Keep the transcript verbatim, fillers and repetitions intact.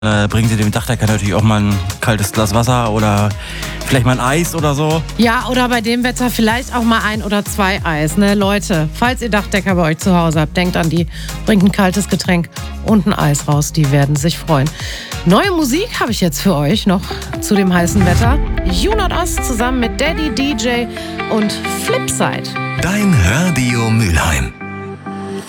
Äh, bringen Sie dem Dachdecker natürlich auch mal ein kaltes Glas Wasser oder vielleicht mal ein Eis oder so. Ja, oder bei dem Wetter vielleicht auch mal ein oder zwei Eis. Ne? Leute, falls ihr Dachdecker bei euch zu Hause habt, denkt an die, bringt ein kaltes Getränk und ein Eis raus. Die werden sich freuen. Neue Musik habe ich jetzt für euch noch zu dem heißen Wetter. You Not Us zusammen mit Daddy D J und Flipside. Dein Radio Mülheim.